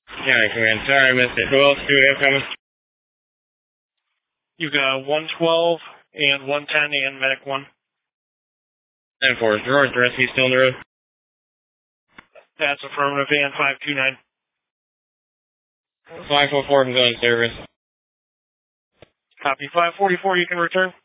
Yeah, command. Sorry, I missed it. Who else do we have coming? You've got 112 and 110 and medic 1. 10-4. George, the rest of you still on the road? That's affirmative, and 529. 544 can go in service. Copy. 544, you can return.